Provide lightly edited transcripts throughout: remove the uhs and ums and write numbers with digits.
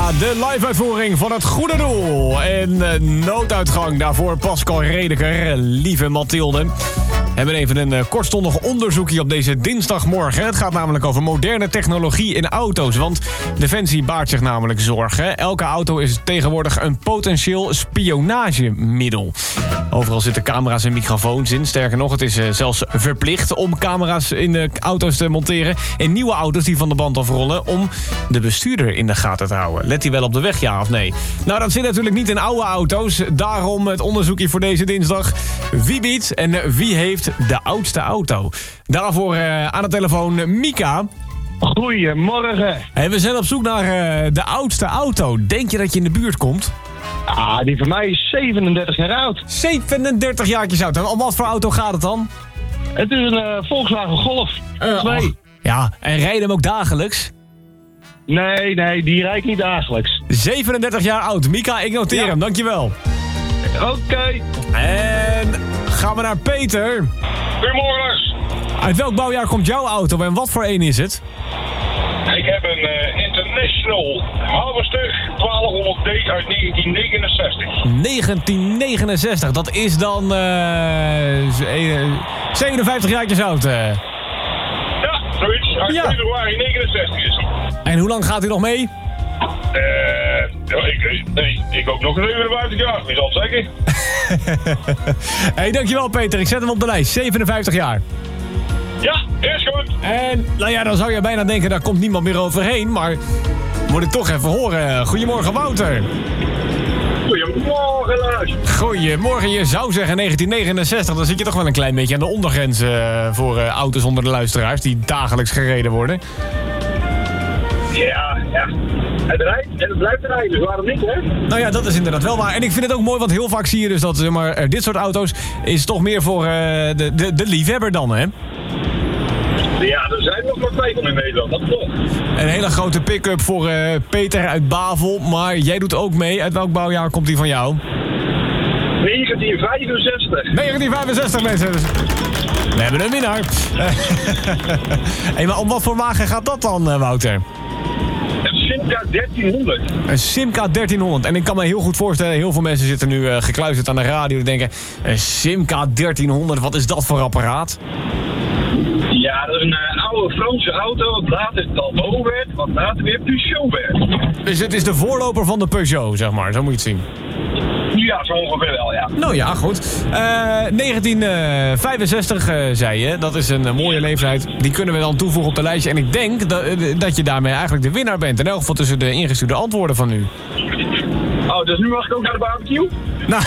de live-uitvoering van Het Goede Doel. En nooduitgang daarvoor Pascal Redeker, lieve Mathilde. We hebben even een kortstondig onderzoekje op deze dinsdagmorgen. Het gaat namelijk over moderne technologie in auto's. Want Defensie baart zich namelijk zorgen. Elke auto is tegenwoordig een potentieel spionagemiddel. Overal zitten camera's en microfoons in. Sterker nog, het is zelfs verplicht om camera's in de auto's te monteren. In nieuwe auto's die van de band afrollen om de bestuurder in de gaten te houden. Let hij wel op de weg, ja of nee? Nou, dat zit natuurlijk niet in oude auto's. Daarom het onderzoekje voor deze dinsdag. Wie biedt en wie heeft de oudste auto? Daarvoor aan de telefoon Mika. Goedemorgen. Hey, we zijn op zoek naar de oudste auto. Denk je dat je in de buurt komt? Ah, die van mij is 37 jaar oud. 37 jaartjes oud. En om wat voor auto gaat het dan? Het is een Volkswagen Golf 2. Ja, en rijden hem ook dagelijks? Nee, die rijdt niet dagelijks. 37 jaar oud. Mika, ik noteer hem. Dankjewel. Oké. En gaan we naar Peter. Goedemorgen. Uit welk bouwjaar komt jouw auto en wat voor een is het? Ik heb een International Harvester 1200D uit 1969. 1969, dat is dan 57 jaartjes oud. Ja, zoiets. Uit Ja. februari 69 is hij. En hoe lang gaat hij nog mee? Ik ook nog 57 jaar, wie zal het zeggen? Hey, dankjewel Peter, ik zet hem op de lijst. 57 jaar. Ja, is goed. En nou ja, dan zou je bijna denken, daar komt niemand meer overheen. Maar moet ik toch even horen. Goedemorgen Wouter. Goedemorgen, Lars. Goedemorgen, je zou zeggen 1969. Dan zit je toch wel een klein beetje aan de ondergrens voor auto's onder de luisteraars die dagelijks gereden worden. Ja. Het rijdt en het blijft rijden, dus waarom niet, hè? Nou ja, dat is inderdaad wel waar. En ik vind het ook mooi, want heel vaak zie je dus dat dit soort auto's is toch meer voor de liefhebber dan, hè? Ja, er zijn nog maar 2 van in Nederland, dat klopt. Een hele grote pick-up voor Peter uit Bavel. Maar jij doet ook mee. Uit welk bouwjaar komt die van jou? 1965. 1965, mensen. We hebben een winnaar. Hey, maar om wat voor wagen gaat dat dan, Wouter? Een Simca 1300. Een Simca 1300. En ik kan me heel goed voorstellen, heel veel mensen zitten nu gekluisterd aan de radio. Die denken, een Simca 1300, wat is dat voor apparaat? Ja, dat is een oude Franse auto, wat later Talbot werd, wat later weer Peugeot werd. Dus het is de voorloper van de Peugeot, zeg maar. Zo moet je het zien. Ja, zo ongeveer wel, ja. Nou ja, goed. 1965 zei je. Dat is een mooie leeftijd. Die kunnen we dan toevoegen op de lijstje. En ik denk dat je daarmee eigenlijk de winnaar bent. In elk geval tussen de ingestuurde antwoorden van nu. Oh, dus nu mag ik ook naar de barbecue? Nou,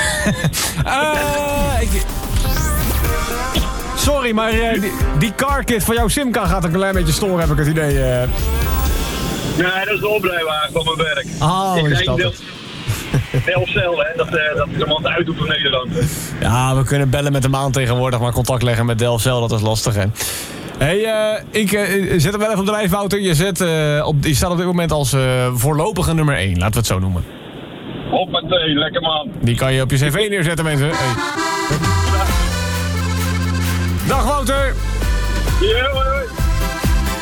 sorry, maar die carkit van jouw Simca gaat een klein beetje storen, heb ik het idee. Nee, dat is de oprijwagen van mijn werk. Oh, ik is dat denk het? Delfzijl, hè. Dat is een man uitdoet van Nederland. Ja, we kunnen bellen met de maan tegenwoordig, maar contact leggen met Delfzijl, dat is lastig, hè. Hey, ik zet hem wel even op de lijst, Wouter. Je staat op dit moment als voorlopige nummer 1, laten we het zo noemen. Hoppatee, lekker man. Die kan je op je cv neerzetten, mensen. Hey. Dag, Wouter. Ja, hoi.